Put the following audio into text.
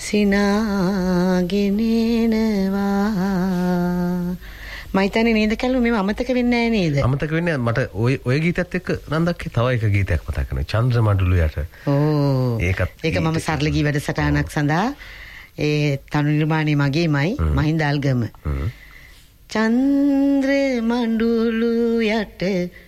සිනාගෙනනවා මයිතන්නේ නේද කැලු මෙව අමතක වෙන්නේ නැහැ නේද? අමතක වෙන්නේ මට ඔය ගීතයත් එක්ක නන්දක්කේ තව එක ගීතයක් මතක් කරනවා. චන්ද්‍රමඩුළු යට. ඕ. ඒක මම සරල ගී වැඩසටහනක් සඳහා ඒ තනු නිර්මාණය මගේමයි මහින්දාල්ගම. චන්ද්‍රමඩුළු යට